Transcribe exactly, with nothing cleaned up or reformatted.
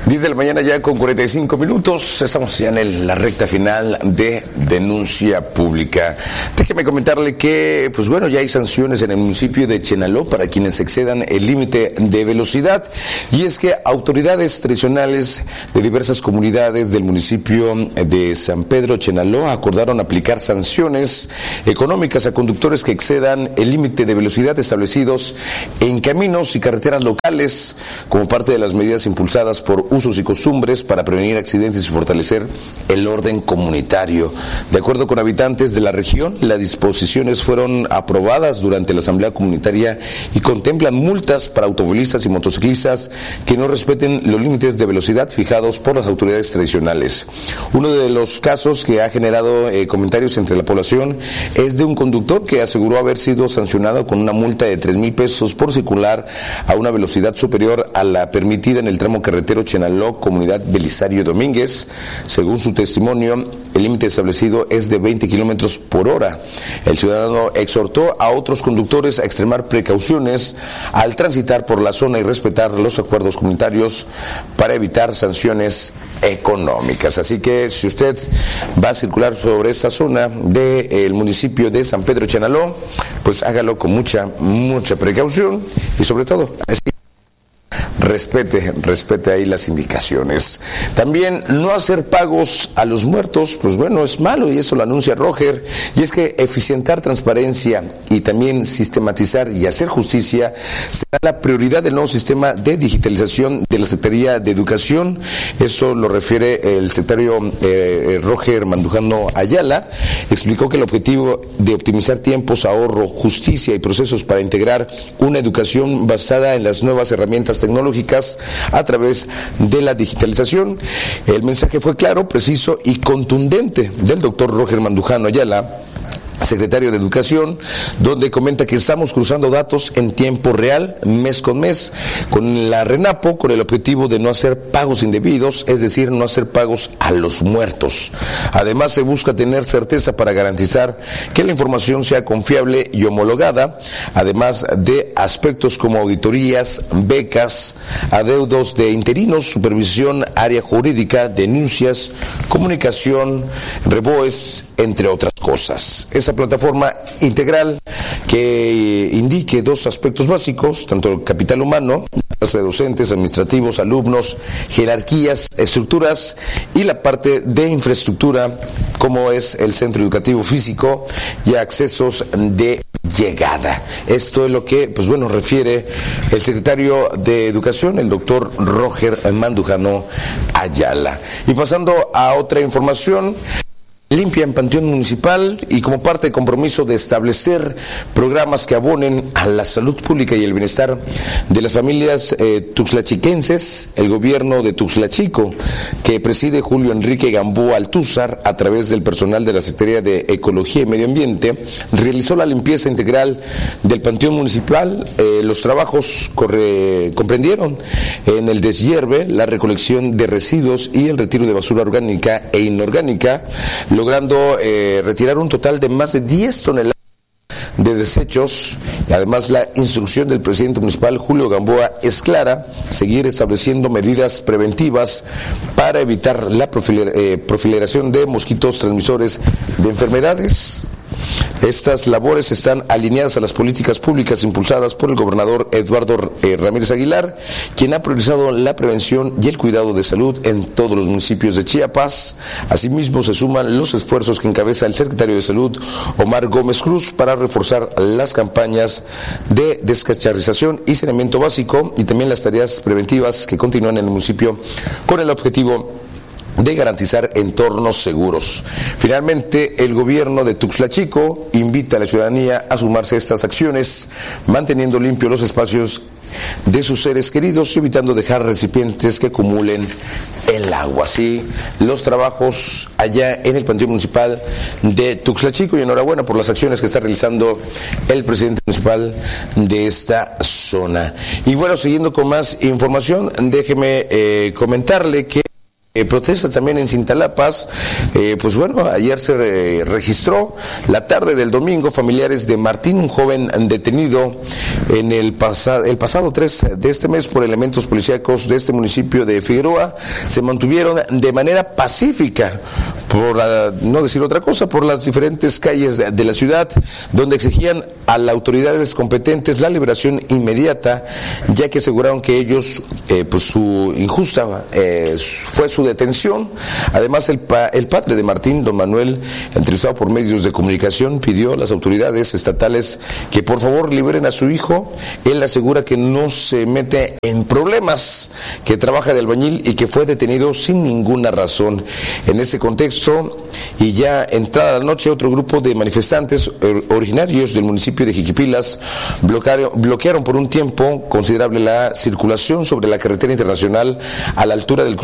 diez de la mañana ya con cuarenta y cinco minutos, estamos ya en el, la recta final de denuncia pública. Déjeme comentarle que, pues bueno, ya hay sanciones en el municipio de Chenaló para quienes excedan el límite de velocidad, y es que autoridades tradicionales de diversas comunidades del municipio de San Pedro Chenaló acordaron aplicar sanciones económicas a conductores que excedan el límite de velocidad establecidos en caminos y carreteras locales, como parte de las medidas impulsadas por usos y costumbres para prevenir accidentes y fortalecer el orden comunitario. De acuerdo con habitantes de la región, las disposiciones fueron aprobadas durante la asamblea comunitaria y contemplan multas para automovilistas y motociclistas que no respeten los límites de velocidad fijados por las autoridades tradicionales. Uno de los casos que ha generado eh, comentarios entre la población es de un conductor que aseguró haber sido sancionado con una multa de tres mil pesos por circular a una velocidad superior a la permitida en el tramo carretero Chenaló, comunidad Belisario Domínguez. Según su testimonio, el límite establecido es de veinte kilómetros por hora. El ciudadano exhortó a otros conductores a extremar precauciones al transitar por la zona y respetar los acuerdos comunitarios para evitar sanciones económicas. Así que si usted va a circular sobre esta zona del municipio de San Pedro Chenaló, pues hágalo con mucha, mucha precaución y sobre todo así respete, respete ahí las indicaciones. También no hacer pagos a los muertos, pues bueno, es malo, y eso lo anuncia Roger, y es que eficientar transparencia y también sistematizar y hacer justicia será la prioridad del nuevo sistema de digitalización de la Secretaría de Educación. Eso lo refiere el secretario eh, Roger Mandujano Ayala. Explicó que el objetivo de optimizar tiempos, ahorro, justicia y procesos para integrar una educación basada en las nuevas herramientas tecnológicas a través de la digitalización. El mensaje fue claro, preciso y contundente del doctor Roger Mandujano Ayala, secretario de Educación, donde comenta que estamos cruzando datos en tiempo real, mes con mes, con la RENAPO, con el objetivo de no hacer pagos indebidos, es decir, no hacer pagos a los muertos. Además, se busca tener certeza para garantizar que la información sea confiable y homologada, además de aspectos como auditorías, becas, adeudos de interinos, supervisión, área jurídica, denuncias, comunicación, reboes, entre otras cosas. Esa plataforma integral que indique dos aspectos básicos, tanto el capital humano, tasa de docentes, administrativos, alumnos, jerarquías, estructuras, y la parte de infraestructura, como es el centro educativo físico y accesos de llegada. Esto es lo que, pues bueno, refiere el secretario de Educación, el doctor Roger Mandujano Ayala. Y pasando a otra información, limpia en Panteón Municipal, y como parte del compromiso de establecer programas que abonen a la salud pública y el bienestar de las familias eh, tuxtlachiquenses, el gobierno de Tuxtlachico, que preside Julio Enrique Gamboa Altúzar, a través del personal de la Secretaría de Ecología y Medio Ambiente, realizó la limpieza integral del Panteón Municipal. Eh, los trabajos corre, comprendieron en el deshierve, la recolección de residuos y el retiro de basura orgánica e inorgánica, logrando eh, retirar un total de más de diez toneladas de desechos. Además, la instrucción del presidente municipal, Julio Gamboa, es clara: seguir estableciendo medidas preventivas para evitar la proliferación de mosquitos transmisores de enfermedades. Estas labores están alineadas a las políticas públicas impulsadas por el gobernador Eduardo eh, Ramírez Aguilar, quien ha priorizado la prevención y el cuidado de salud en todos los municipios de Chiapas. Asimismo, se suman los esfuerzos que encabeza el secretario de Salud, Omar Gómez Cruz, para reforzar las campañas de descacharrización y saneamiento básico, y también las tareas preventivas que continúan en el municipio con el objetivo de garantizar entornos seguros. Finalmente, el gobierno de Tuxtlachico invita a la ciudadanía a sumarse a estas acciones, manteniendo limpios los espacios de sus seres queridos y evitando dejar recipientes que acumulen el agua. Así, los trabajos allá en el Panteón Municipal de Tuxtlachico, y enhorabuena por las acciones que está realizando el presidente municipal de esta zona. Y bueno, siguiendo con más información, déjeme eh, comentarle que Eh, protestas también en Cintalapas. Eh, pues bueno, ayer se re registró la tarde del domingo familiares de Martín, un joven detenido en el, pasa el pasado tres de este mes por elementos policíacos de este municipio de Figueroa. Se mantuvieron de manera pacífica, por uh, no decir otra cosa, por las diferentes calles de, de la ciudad, donde exigían a las autoridades competentes la liberación inmediata, ya que aseguraron que ellos, eh, pues su injusta eh, fue su detención. Además, el, pa el padre de Martín, don Manuel, entrevistado por medios de comunicación, pidió a las autoridades estatales que por favor liberen a su hijo. Él asegura que no se mete en problemas, que trabaja de albañil y que fue detenido sin ninguna razón. En ese contexto, y ya entrada la noche, otro grupo de manifestantes originarios del municipio de Jiquipilas bloquearon, bloquearon por un tiempo considerable la circulación sobre la carretera internacional a la altura del